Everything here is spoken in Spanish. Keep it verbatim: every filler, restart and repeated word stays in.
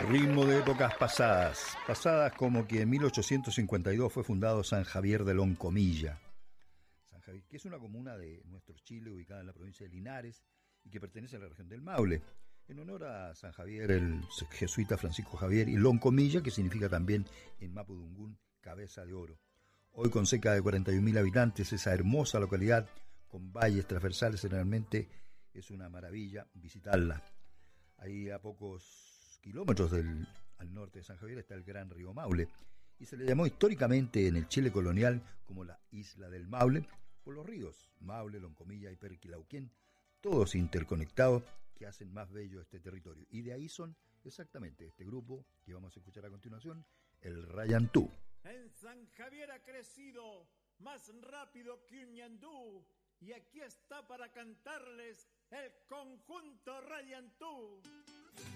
Ritmo de épocas pasadas, pasadas como que en mil ochocientos cincuenta y dos fue fundado San Javier de Loncomilla, San Javier, que es una comuna de nuestro Chile ubicada en la provincia de Linares y que pertenece a la región del Maule, en honor a San Javier, el jesuita Francisco Javier, y Loncomilla, que significa también en mapudungún cabeza de oro. Hoy con cerca de cuarenta y un mil habitantes, esa hermosa localidad con valles transversales generalmente es una maravilla visitarla. Ahí a pocos kilómetros del, al norte de San Javier está el gran río Maule y se le llamó históricamente en el Chile colonial como la Isla del Maule por los ríos Maule, Loncomilla y Perquilauquén, todos interconectados que hacen más bello este territorio. Y de ahí son exactamente este grupo que vamos a escuchar a continuación, el Rayantú. En San Javier ha crecido más rápido que un ñandú y aquí está para cantarles el conjunto Rayantú.